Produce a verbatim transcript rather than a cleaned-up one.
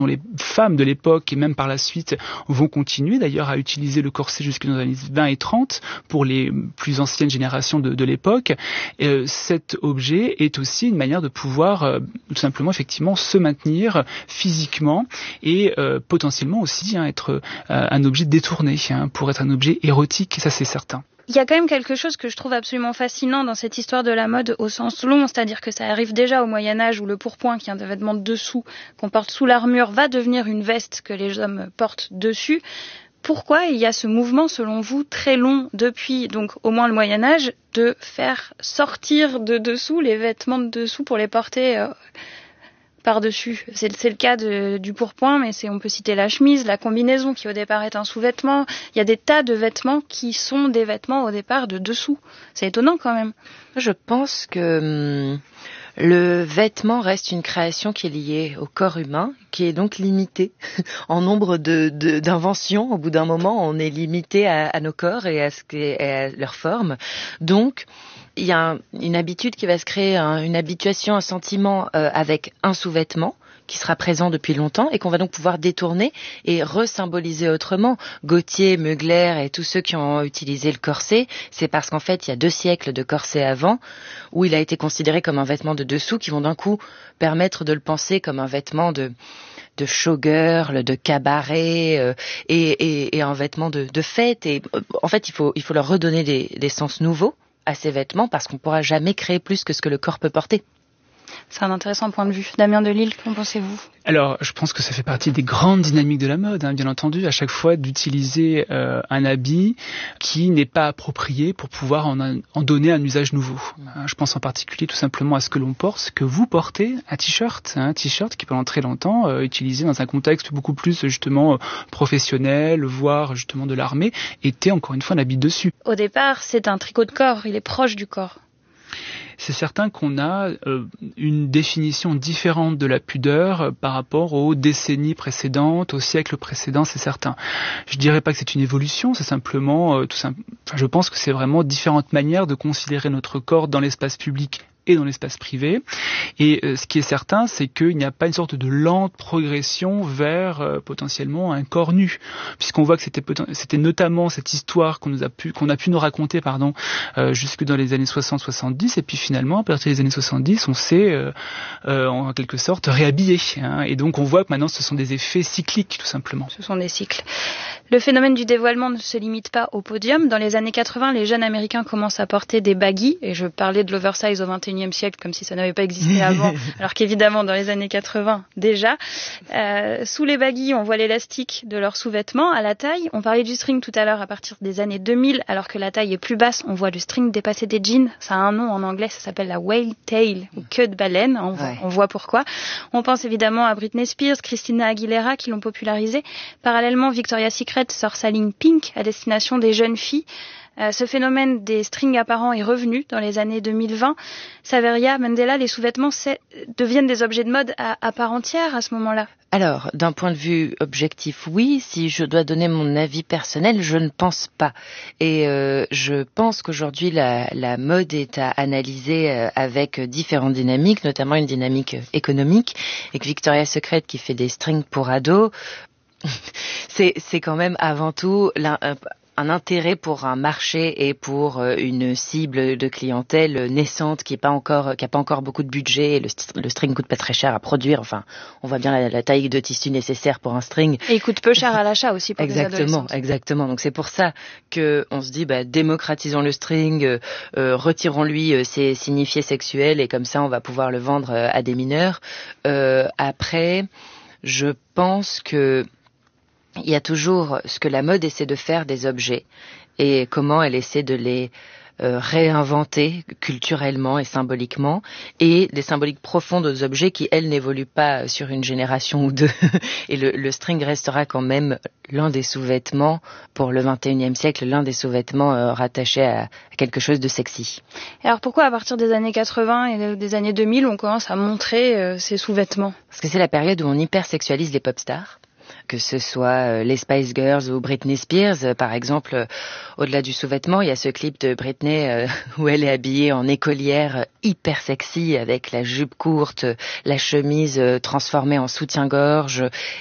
Les femmes de l'époque et même par la suite vont continuer d'ailleurs à utiliser le corset jusque dans les années vingt et trente pour les plus anciennes générations de, de l'époque. Euh, cet objet est aussi une manière de pouvoir euh, tout simplement effectivement se maintenir physiquement et euh, potentiellement aussi hein, être euh, un objet détourné hein, pour être un objet érotique, ça c'est certain. Il y a quand même quelque chose que je trouve absolument fascinant dans cette histoire de la mode au sens long, c'est-à-dire que ça arrive déjà au Moyen-Âge où le pourpoint, qui est un vêtement de dessous qu'on porte sous l'armure, va devenir une veste que les hommes portent dessus. Pourquoi il y a ce mouvement, selon vous, très long depuis donc au moins le Moyen-Âge, de faire sortir de dessous les vêtements de dessous pour les porter euh, par-dessus? C'est, c'est le cas de, du pourpoint, mais c'est, on peut citer la chemise, la combinaison qui au départ est un sous-vêtement. Il y a des tas de vêtements qui sont des vêtements au départ de dessous. C'est étonnant quand même. Je pense que hum, le vêtement reste une création qui est liée au corps humain, qui est donc limitée en nombre de, de, d'inventions. Au bout d'un moment, on est limité à, à nos corps et à, ce qu'est, à leur forme. Donc, il y a un, une habitude qui va se créer, un, une habituation, un sentiment euh, avec un sous-vêtement qui sera présent depuis longtemps et qu'on va donc pouvoir détourner et resymboliser autrement. Gautier, Mugler et tous ceux qui ont utilisé le corset, c'est parce qu'en fait, il y a deux siècles de corset avant où il a été considéré comme un vêtement de dessous qui vont d'un coup permettre de le penser comme un vêtement de de showgirl, de cabaret euh, et, et, et un vêtement de, de fête. Et euh, en fait, il faut, il faut leur redonner des, des sens nouveaux à ces vêtements parce qu'on ne pourra jamais créer plus que ce que le corps peut porter. C'est un intéressant point de vue. Damien Delille, qu'en pensez-vous ? Alors, je pense que ça fait partie des grandes dynamiques de la mode, hein, bien entendu, à chaque fois d'utiliser euh, un habit qui n'est pas approprié pour pouvoir en, en donner un usage nouveau. Hein, je pense en particulier tout simplement à ce que l'on porte, ce que vous portez, un t-shirt, hein, un t-shirt qui pendant très longtemps euh, utilisé dans un contexte beaucoup plus justement euh, professionnel, voire justement de l'armée, était encore une fois un habit dessus. Au départ, c'est un tricot de corps, il est proche du corps. C'est certain qu'on a euh, une définition différente de la pudeur euh, par rapport aux décennies précédentes, aux siècles précédents, c'est certain. Je dirais pas que c'est une évolution, c'est simplement, euh, tout simple, enfin, je pense que c'est vraiment différentes manières de considérer notre corps dans l'espace public et dans l'espace privé. Et euh, ce qui est certain, c'est qu'il n'y a pas une sorte de lente progression vers euh, potentiellement un corps nu, puisqu'on voit que c'était, c'était notamment cette histoire qu'on nous a pu, qu'on a pu nous raconter, pardon, euh, jusque dans les années soixante soixante-dix, et puis finalement, à partir des années soixante-dix, on s'est euh, euh, en quelque sorte réhabillé. Hein, et donc on voit que maintenant, ce sont des effets cycliques, tout simplement. Ce sont des cycles. Le phénomène du dévoilement ne se limite pas au podium. Dans les années quatre-vingts, les jeunes Américains commencent à porter des baggy, et je parlais de l'oversize au vingt et unième siècle comme si ça n'avait pas existé avant, alors qu'évidemment dans les années quatre-vingts déjà. Euh, sous les baggy, on voit l'élastique de leurs sous-vêtements à la taille. On parlait du string tout à l'heure à partir des années deux mille, alors que la taille est plus basse, on voit le string dépasser des jeans. Ça a un nom en anglais, ça s'appelle la whale tail, ou queue de baleine, on, ouais. on voit pourquoi. On pense évidemment à Britney Spears, Christina Aguilera qui l'ont popularisé. Parallèlement, Victoria's Secret sort sa ligne Pink à destination des jeunes filles. Euh, ce phénomène des strings apparents est revenu dans les années deux mille vingt. Saveria Mandela, les sous-vêtements deviennent des objets de mode à, à part entière à ce moment-là. Alors, d'un point de vue objectif, oui. Si je dois donner mon avis personnel, je ne pense pas. Et euh, je pense qu'aujourd'hui, la, la mode est à analyser euh, avec différentes dynamiques, notamment une dynamique économique. Et que Victoria's Secret, qui fait des strings pour ados, c'est, c'est quand même avant tout l'un, un, un intérêt pour un marché et pour une cible de clientèle naissante qui est pas encore, qui a pas encore beaucoup de budget. Et le, le string coûte pas très cher à produire. Enfin, on voit bien la, la taille de tissu nécessaire pour un string. Et il coûte peu cher à l'achat aussi pour exactement, les adolescents. Exactement. Donc c'est pour ça que on se dit, bah, démocratisons le string, euh, euh, retirons-lui euh, ses signifiés sexuels et comme ça on va pouvoir le vendre euh, à des mineurs. Euh, après, je pense que il y a toujours ce que la mode essaie de faire des objets et comment elle essaie de les euh, réinventer culturellement et symboliquement, et des symboliques profondes aux objets qui, elles, n'évoluent pas sur une génération ou deux. Et le, le string restera quand même l'un des sous-vêtements, pour le vingt et unième siècle, l'un des sous-vêtements euh, rattachés à, à quelque chose de sexy. Et alors pourquoi à partir des années quatre-vingts et des années deux mille, on commence à montrer euh, ces sous-vêtements ? Parce que c'est la période où on hypersexualise les pop stars, que ce soit les Spice Girls ou Britney Spears. Par exemple, au-delà du sous-vêtement, il y a ce clip de Britney où elle est habillée en écolière hyper sexy avec la jupe courte, la chemise transformée en soutien-gorge